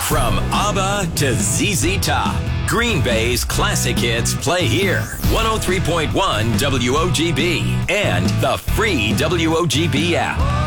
From ABBA to ZZ Top, Green Bay's classic hits play here. 103.1 WOGB and the free WOGB app.